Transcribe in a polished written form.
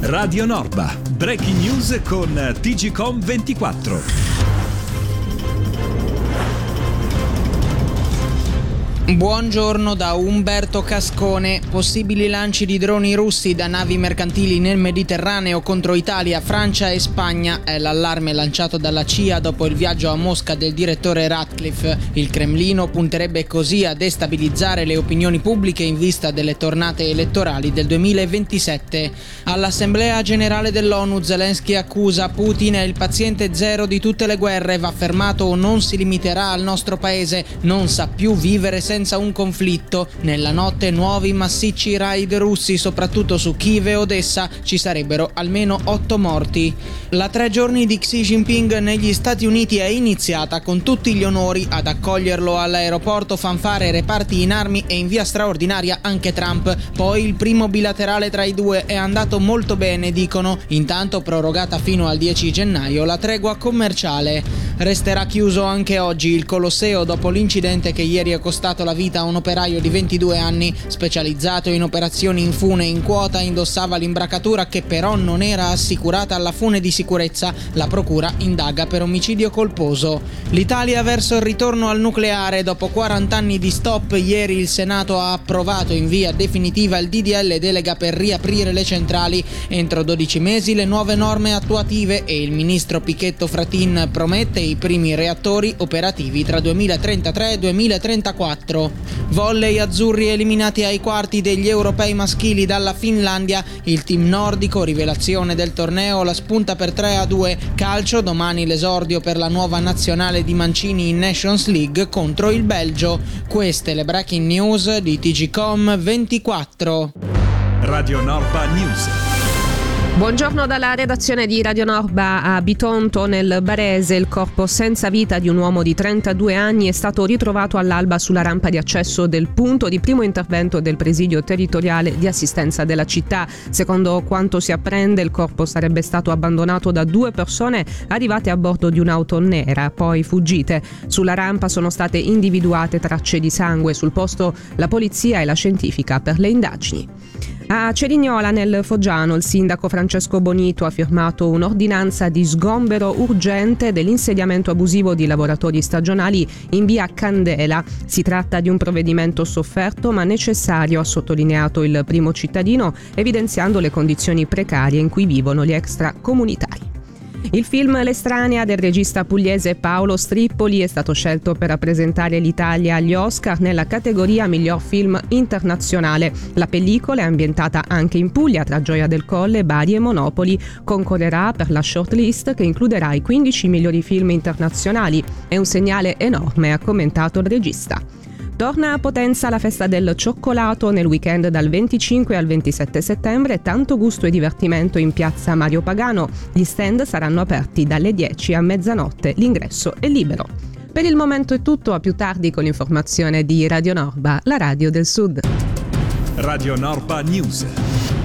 Radio Norba, breaking news con TGcom 24. Buongiorno da Umberto Cascone. Possibili lanci di droni russi da navi mercantili nel Mediterraneo contro Italia, Francia e Spagna è l'allarme lanciato dalla CIA dopo il viaggio a Mosca del direttore Ratcliffe. Il Cremlino punterebbe così a destabilizzare le opinioni pubbliche in vista delle tornate elettorali del 2027. All'Assemblea Generale dell'ONU Zelensky accusa Putin è il paziente zero di tutte le guerre, va fermato, non si limiterà al nostro paese, non sa più vivere senza un conflitto. Nella notte nuovi massicci raid russi soprattutto su Kiev e Odessa, ci sarebbero almeno 8 morti. La 3 giorni di Xi Jinping negli Stati Uniti è iniziata con tutti gli onori. Ad accoglierlo all'aeroporto, fanfare, reparti in armi e in via straordinaria anche Trump. Poi il primo bilaterale tra i due è andato molto bene, dicono. Intanto prorogata fino al 10 gennaio la tregua commerciale. Resterà chiuso anche oggi il Colosseo dopo l'incidente che ieri è costato la vita a un operaio di 22 anni, specializzato in operazioni in fune in quota, indossava l'imbracatura che però non era assicurata alla fune di sicurezza. La procura indaga per omicidio colposo. L'Italia verso il ritorno al nucleare. Dopo 40 anni di stop, ieri il Senato ha approvato in via definitiva il DDL delega per riaprire le centrali. Entro 12 mesi le nuove norme attuative e il ministro Pichetto Fratin promette i primi reattori operativi tra 2033 e 2034. Volley azzurri eliminati ai quarti degli europei maschili dalla Finlandia. Il team nordico, rivelazione del torneo, la spunta per 3-2. Calcio, domani l'esordio per la nuova nazionale di Mancini in Nations League contro il Belgio. Queste le breaking news di TGcom 24. Radio Norba News. Buongiorno dalla redazione di Radio Norba. A Bitonto, nel Barese, il corpo senza vita di un uomo di 32 anni è stato ritrovato all'alba sulla rampa di accesso del punto di primo intervento del presidio territoriale di assistenza della città. Secondo quanto si apprende, il corpo sarebbe stato abbandonato da 2 persone arrivate a bordo di un'auto nera, poi fuggite. Sulla rampa sono state individuate tracce di sangue. Sul posto la polizia e la scientifica per le indagini. A Cerignola, nel Foggiano, il sindaco Francesco Bonito ha firmato un'ordinanza di sgombero urgente dell'insediamento abusivo di lavoratori stagionali in via Candela. Si tratta di un provvedimento sofferto ma necessario, ha sottolineato il primo cittadino, evidenziando le condizioni precarie in cui vivono gli extracomunitari. Il film L'estranea del regista pugliese Paolo Strippoli è stato scelto per rappresentare l'Italia agli Oscar nella categoria miglior film internazionale. La pellicola è ambientata anche in Puglia, tra Gioia del Colle, Bari e Monopoli. Concorrerà per la shortlist che includerà i 15 migliori film internazionali. È un segnale enorme, ha commentato il regista. Torna a Potenza la festa del cioccolato nel weekend dal 25 al 27 settembre, tanto gusto e divertimento in piazza Mario Pagano. Gli stand saranno aperti dalle 10 a mezzanotte, l'ingresso è libero. Per il momento è tutto, a più tardi con l'informazione di Radio Norba, la radio del Sud. Radio Norba News.